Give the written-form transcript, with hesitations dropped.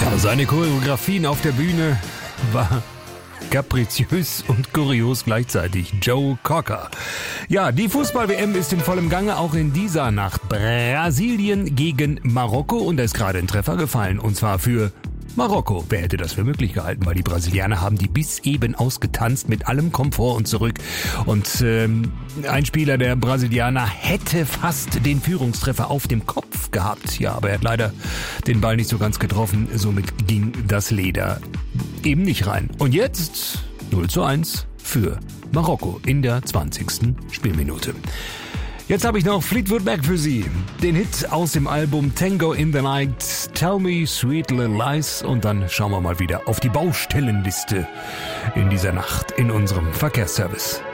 Seine Choreografien auf der Bühne war kapriziös und kurios gleichzeitig. Joe Cocker. Ja, die Fußball-WM ist in vollem Gange, auch in dieser Nacht. Brasilien gegen Marokko, und da ist gerade ein Treffer gefallen, und zwar für Marokko. Wer hätte das für möglich gehalten, weil die Brasilianer haben die bis eben ausgetanzt mit allem Komfort und zurück. Und ein Spieler der Brasilianer hätte fast den Führungstreffer auf dem Kopf gehabt. Ja, aber er hat leider den Ball nicht so ganz getroffen. Somit ging das Leder eben nicht rein. Und jetzt 0:1 für Marokko in der 20. Spielminute. Jetzt habe ich noch Fleetwood Mac für Sie. Den Hit aus dem Album Tango in the Night, Tell Me Sweet Little Lies. Und dann schauen wir mal wieder auf die Baustellenliste in dieser Nacht in unserem Verkehrsservice.